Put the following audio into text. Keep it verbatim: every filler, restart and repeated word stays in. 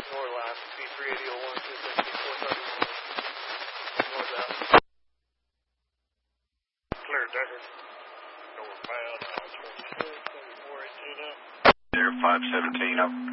North P three eighty oh one, two sixty, four seven one. North out. Clear Decker. Northbound, I twenty-six, four eighteen up. Air five seventeen up.